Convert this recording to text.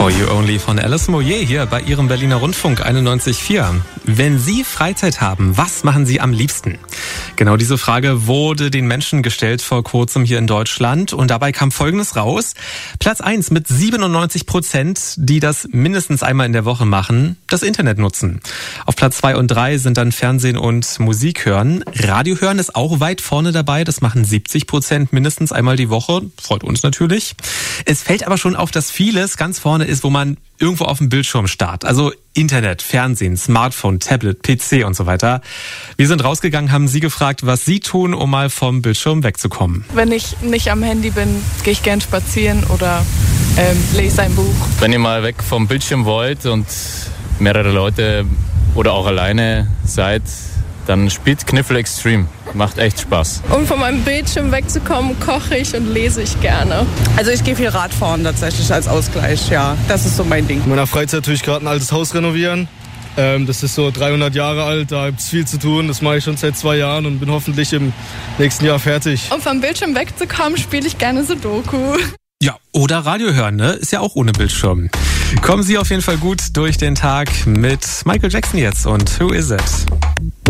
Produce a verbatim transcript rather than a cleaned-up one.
For You Only von Alice Moyer hier bei Ihrem Berliner Rundfunk einundneunzig Komma vier. Wenn Sie Freizeit haben, was machen Sie am liebsten? Genau diese Frage wurde den Menschen gestellt vor kurzem hier in Deutschland und dabei kam Folgendes raus. Platz eins mit siebenundneunzig Prozent, die das mindestens einmal in der Woche machen, das Internet nutzen. Auf Platz zwei und drei sind dann Fernsehen und Musik hören. Radio hören ist auch weit vorne dabei, das machen siebzig Prozent mindestens einmal die Woche, freut uns natürlich. Es fällt aber schon auf, dass vieles ganz vorne ist, wo man irgendwo auf dem Bildschirm starrt. Also Internet, Fernsehen, Smartphone, Tablet, P C und so weiter. Wir sind rausgegangen, haben Sie gefragt, was Sie tun, um mal vom Bildschirm wegzukommen. Wenn ich nicht am Handy bin, gehe ich gern spazieren oder ähm, lese ein Buch. Wenn ihr mal weg vom Bildschirm wollt und mehrere Leute oder auch alleine seid, dann spielt Kniffel Extreme. Macht echt Spaß. Um von meinem Bildschirm wegzukommen, koche ich und lese ich gerne. Also ich gehe viel Radfahren tatsächlich als Ausgleich, ja. Das ist so mein Ding. In meiner Freizeit tue ich gerade ein altes Haus renovieren. Ähm, das ist so dreihundert Jahre alt, da gibt es viel zu tun. Das mache ich schon seit zwei Jahren und bin hoffentlich im nächsten Jahr fertig. Um vom Bildschirm wegzukommen, spiele ich gerne Sudoku. Ja, oder Radio hören, ne? Ist ja auch ohne Bildschirm. Kommen Sie auf jeden Fall gut durch den Tag mit Michael Jackson jetzt und Who Is It?